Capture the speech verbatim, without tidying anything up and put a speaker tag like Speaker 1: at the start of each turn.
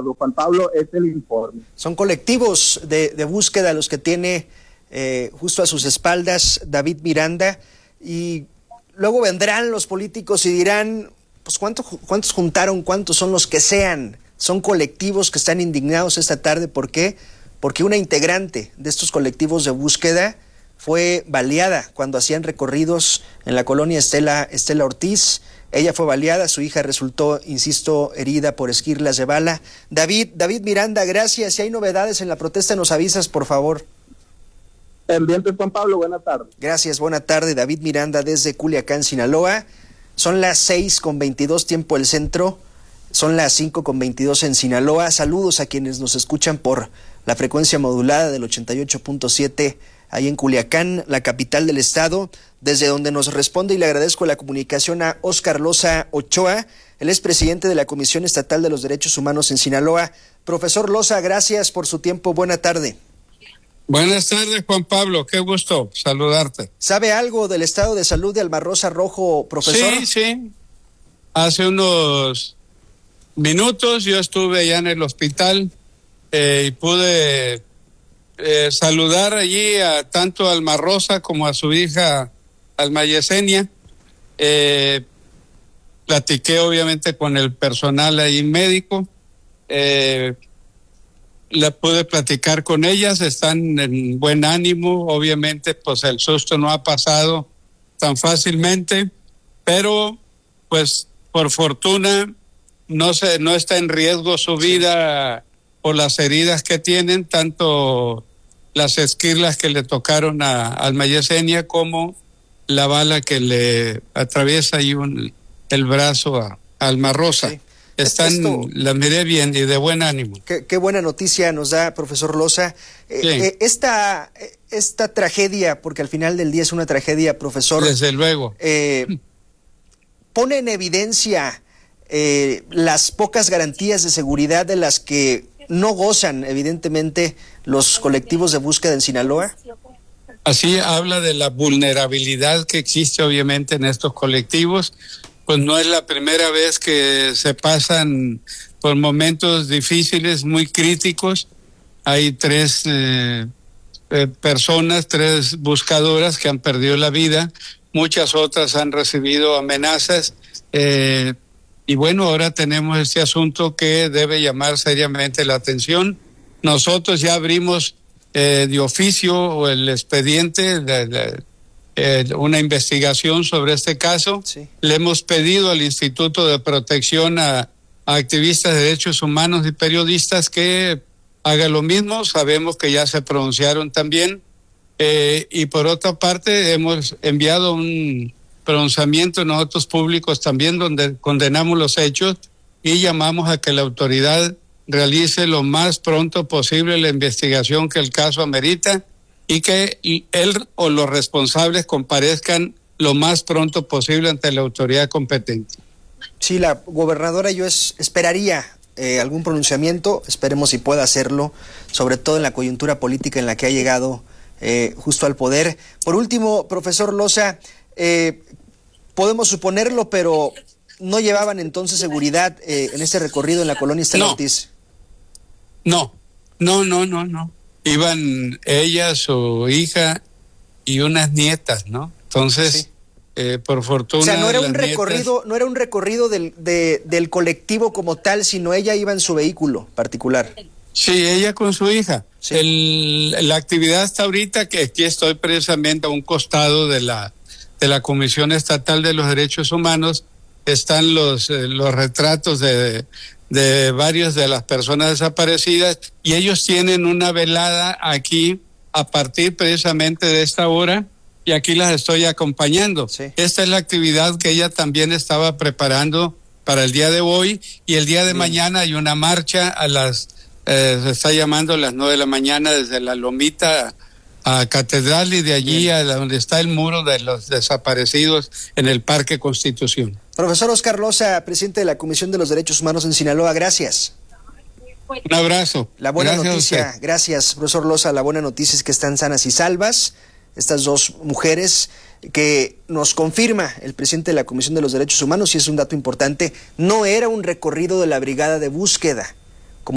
Speaker 1: acuerdo, Juan Pablo, es el informe.
Speaker 2: Son colectivos de, de búsqueda los que tiene eh, justo a sus espaldas David Miranda, y luego vendrán los políticos y dirán, pues ¿cuánto, cuántos juntaron, cuántos son los que sean. Son colectivos que están indignados esta tarde. ¿Por qué? Porque una integrante de estos colectivos de búsqueda fue baleada cuando hacían recorridos en la colonia Estela, Estela Ortiz. Ella fue baleada, su hija resultó, insisto, herida por esquirlas de bala. David, David Miranda, gracias. Si hay novedades en la protesta, nos avisas, por favor.
Speaker 1: Ambiente, Juan Pablo, buena tarde.
Speaker 2: Gracias, buena tarde. David Miranda desde Culiacán, Sinaloa. Son las seis con veintidós, tiempo del centro. Son las cinco con veintidós en Sinaloa. Saludos a quienes nos escuchan por la frecuencia modulada del ochenta y ocho punto siete ahí en Culiacán, la capital del estado, desde donde nos responde, y le agradezco la comunicación a Óscar Loza Ochoa. Él es presidente de la Comisión Estatal de los Derechos Humanos en Sinaloa. Profesor Loza, gracias por su tiempo. Buena tarde.
Speaker 3: Buenas tardes, Juan Pablo. Qué gusto saludarte.
Speaker 2: ¿Sabe algo del estado de salud de Alma Rosa Rojo, profesor?
Speaker 3: Sí, sí. Hace unos minutos yo estuve allá en el hospital eh, y pude eh, saludar allí a tanto a Alma Rosa como a su hija Alma Yesenia. Eh, platiqué obviamente con el personal ahí médico. Eh, la pude platicar con ellas, están en buen ánimo. Obviamente pues el susto no ha pasado tan fácilmente, pero pues por fortuna no se no está en riesgo su vida por las heridas que tienen, tanto las esquirlas que le tocaron a Alma Yesenia como la bala que le atraviesa ahí un, el brazo a, a Alma Rosa. Sí. Están, Esto, la miré bien y de buen ánimo.
Speaker 2: Qué, qué buena noticia nos da, profesor Loza. Eh, sí. eh, esta, esta tragedia, porque al final del día es una tragedia, profesor.
Speaker 3: Desde luego.
Speaker 2: Eh, pone en evidencia eh, las pocas garantías de seguridad de las que no gozan, evidentemente, los colectivos de búsqueda en Sinaloa.
Speaker 3: Así habla de la vulnerabilidad que existe, obviamente, en estos colectivos. Pues no es la primera vez que se pasan por momentos difíciles, muy críticos. Hay tres eh, eh, personas, tres buscadoras que han perdido la vida. Muchas otras han recibido amenazas. Eh, y bueno, ahora tenemos este asunto que debe llamar seriamente la atención. Nosotros ya abrimos eh, de oficio el expediente de, de, Eh, una investigación sobre este caso. Sí. Le hemos pedido al Instituto de Protección a, a activistas de derechos humanos y periodistas que haga lo mismo. Sabemos que ya se pronunciaron también. Eh, y por otra parte, hemos enviado un pronunciamiento nosotros públicos también donde condenamos los hechos y llamamos a que la autoridad realice lo más pronto posible la investigación que el caso amerita, y que él o los responsables comparezcan lo más pronto posible ante la autoridad competente.
Speaker 2: Sí, la gobernadora, yo es, esperaría eh, algún pronunciamiento, esperemos si pueda hacerlo, sobre todo en la coyuntura política en la que ha llegado eh, justo al poder. Por último, profesor Loza, eh, podemos suponerlo, pero ¿no llevaban entonces seguridad eh, en este recorrido en la colonia Estela Ortiz?
Speaker 3: No, no, no, no, no. Iban ella, su hija y unas nietas, ¿no? Entonces, sí. eh, por fortuna...
Speaker 2: O sea, no era un recorrido, nietas... no era un recorrido del, de, del colectivo como tal, sino ella iba en su vehículo particular.
Speaker 3: Sí, ella con su hija. Sí. El, la actividad hasta ahorita, que aquí estoy precisamente a un costado de la, de la Comisión Estatal de los Derechos Humanos, están los, eh, los retratos de... de varias de las personas desaparecidas, y ellos tienen una velada aquí a partir precisamente de esta hora, y aquí las estoy acompañando. Sí. Esta es la actividad que ella también estaba preparando para el día de hoy, y el día de sí. mañana hay una marcha a las, eh, se está llamando a las nueve de la mañana desde la Lomita a Catedral, y de allí sí. a donde está el muro de los desaparecidos en el Parque Constitución.
Speaker 2: Profesor Óscar Loza, presidente de la Comisión de los Derechos Humanos en Sinaloa, gracias.
Speaker 3: Un abrazo.
Speaker 2: La buena
Speaker 3: gracias
Speaker 2: noticia, gracias, profesor Loza, la buena noticia es que están sanas y salvas estas dos mujeres, que nos confirma el presidente de la Comisión de los Derechos Humanos, y es un dato importante, no era un recorrido de la Brigada de Búsqueda,